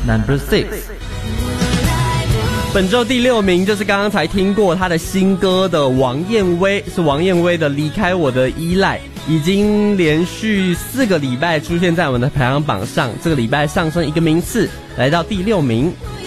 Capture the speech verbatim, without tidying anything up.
Number six。本周第六名就是刚刚才听过他的新歌的王燕威，是王燕威的《离开我的依赖》，已经连续四个礼拜出现在我们的排行榜上，这个礼拜上升一个名次，来到第六名。